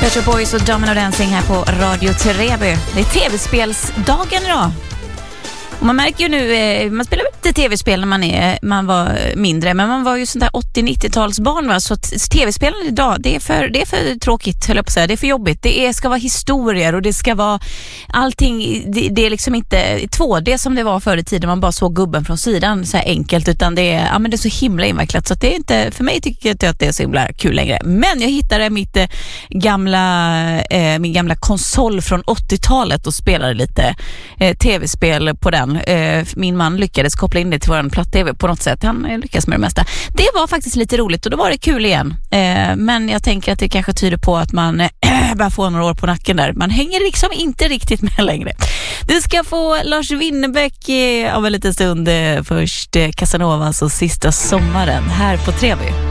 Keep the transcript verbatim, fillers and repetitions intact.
Pet Shop Boys och Domino Dancing här på Radio Treby. Det är tv-spelsdagen idag. Och man märker ju nu, eh, man spelar lite tv-spel när man, är, man var mindre, men man var ju sånt där åttio-nittiotalsbarn, va? Så tv-spelen idag, det är, för, det är för tråkigt, höll jag på att säga. Det är för jobbigt. Det är, ska vara historier och det ska vara allting, det, det är liksom inte två D som det var förr i tiden, man bara såg gubben från sidan så här enkelt, utan det är, ja, men det är så himla invecklat, så att det är inte, för mig tycker jag inte att det är så himla kul längre. Men jag hittade mitt eh, gamla, eh, min gamla konsol från åttiotalet och spelade lite eh, tv-spel på den. Min man lyckades koppla in det till våran platt-tv på något sätt. Han lyckas med det mesta. Det var faktiskt lite roligt och då var det kul igen. Men jag tänker att det kanske tyder på att man börjar få några år på nacken där. Man hänger liksom inte riktigt med längre. Du ska få Lars Winnerbäck av en liten stund. Först Casanovas och Sista sommaren här på Treby.